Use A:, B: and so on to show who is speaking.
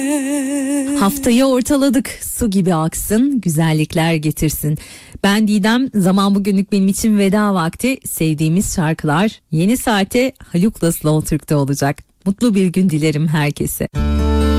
A: Haftayı ortaladık. Su gibi aksın, güzellikler getirsin. Ben Didem, zaman bugünlük benim için veda vakti. Sevdiğimiz şarkılar yeni saate Haluk'la Slow Türk'te olacak. Mutlu bir gün dilerim herkese.